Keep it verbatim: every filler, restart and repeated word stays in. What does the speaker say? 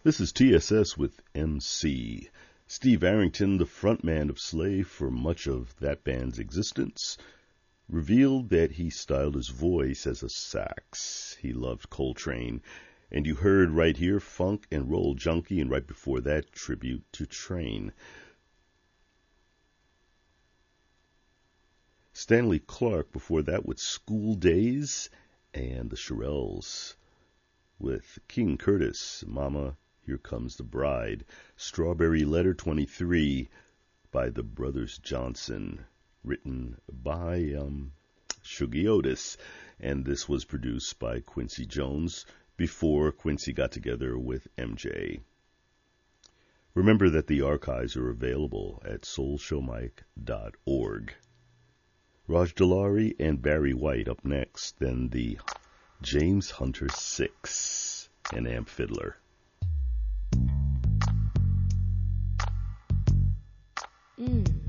This is T S S with M C. Steve Arrington, the frontman of Slave for much of that band's existence, revealed that he styled his voice as a sax. He loved Coltrane. And you heard right here Funk and Roll Junkie, and right before that, Tribute to Train. Stanley Clarke before that with School Days, and the Shirelles with King Curtis, Mama, Here Comes the Bride. Strawberry Letter twenty-three by the Brothers Johnson, written by um, Shuggie Otis, and this was produced by Quincy Jones before Quincy got together with M J. Remember that the archives are available at soul show mike dot org. Raj Dalari and Barry White up next, then the James Hunter Six and Amp Fiddler. Mm.